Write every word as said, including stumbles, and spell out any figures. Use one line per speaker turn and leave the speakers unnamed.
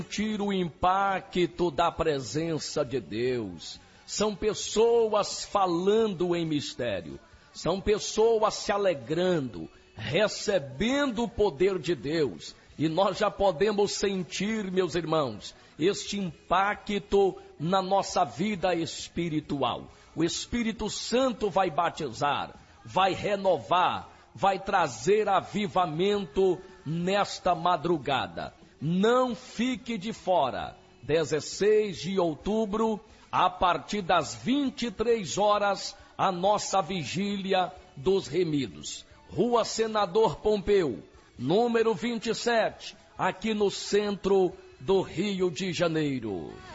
sentir o impacto da presença de Deus. São pessoas falando em mistério. São pessoas se alegrando, recebendo o poder de Deus. E nós já podemos sentir, meus irmãos, este impacto na nossa vida espiritual. O Espírito Santo vai batizar, vai renovar, vai trazer avivamento nesta madrugada. Não fique de fora. dezesseis de outubro, a partir das vinte e três horas, a nossa vigília dos remidos. Rua Senador Pompeu, número vinte e sete, aqui no centro do Rio de Janeiro.